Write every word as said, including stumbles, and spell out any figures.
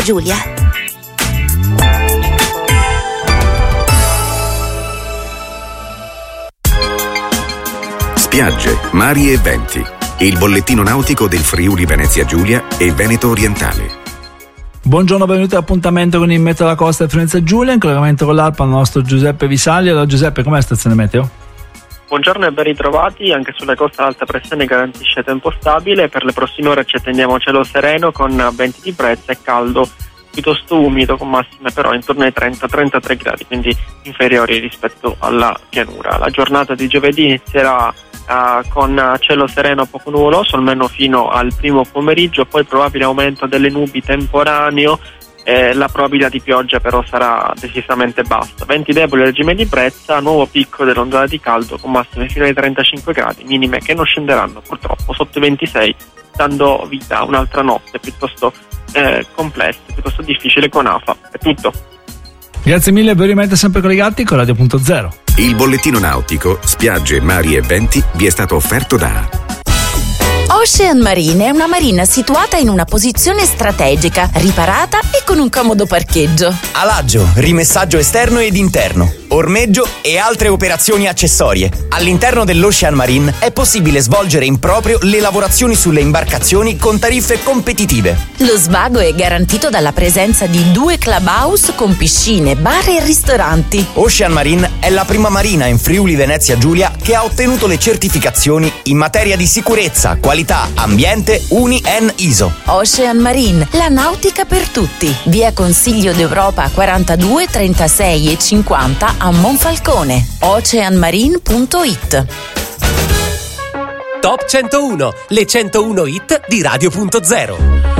Giulia. Spiagge, mari e venti. Il bollettino nautico del Friuli Venezia Giulia e Veneto Orientale. Buongiorno, benvenuti all'appuntamento con il Meteo della Costa del Venezia Giulia, in collegamento con l'Alpa il nostro Giuseppe Visali. Allora Giuseppe, com'è la stazione meteo? Buongiorno e ben ritrovati. Anche sulle coste l'alta pressione garantisce tempo stabile. Per le prossime ore ci attendiamo cielo sereno con venti di brezza e caldo piuttosto umido, con massime però intorno ai trenta trentatré gradi, quindi inferiori rispetto alla pianura. La giornata di giovedì inizierà Uh, con cielo sereno poco nuvoloso almeno fino al primo pomeriggio, poi probabile aumento delle nubi temporaneo. Eh, la probabilità di pioggia però sarà decisamente bassa. Venti deboli, regime di brezza, nuovo picco dell'ondata di caldo con massime fino ai trentacinque gradi, minime che non scenderanno purtroppo sotto i ventisei, dando vita a un'altra notte piuttosto eh, complessa, piuttosto difficile con Afa. È tutto. Grazie mille, voi rimanete sempre collegati con Radio Punto Zero. Il bollettino nautico, spiagge, mari e venti vi è stato offerto da Ocean Marine è una marina situata in una posizione strategica, riparata e con un comodo parcheggio. Alaggio, rimessaggio esterno ed interno, ormeggio e altre operazioni accessorie. All'interno dell'Ocean Marine è possibile svolgere in proprio le lavorazioni sulle imbarcazioni con tariffe competitive. Lo svago è garantito dalla presenza di due clubhouse con piscine, bar e ristoranti. Ocean Marine è la prima marina in Friuli Venezia Giulia che ha ottenuto le certificazioni in materia di sicurezza, qualità, ambiente U N I E N I S O. Ocean Marine, la nautica per tutti. Via Consiglio d'Europa quarantadue, trentasei e cinquanta a Monfalcone. ocean marine punto it. Top centouno, le centouno hit di Radio Punto Zero.